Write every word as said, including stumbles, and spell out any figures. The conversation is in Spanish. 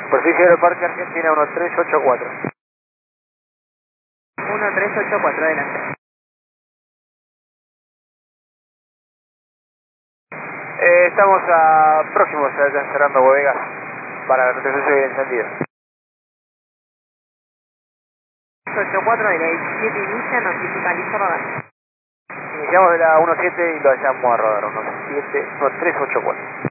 Superficie Aeroparque Argentina uno tres ocho cuatro. uno tres ocho cuatro, adelante. Eh, estamos a próximos, ya cerrando bodegas para el proceso de encendido. ocho cuatro de la diecisiete inicia, notifica listo rodar. Iniciamos de la uno siete y lo hallamos a rodar, uno siete, uno tres ocho cuatro.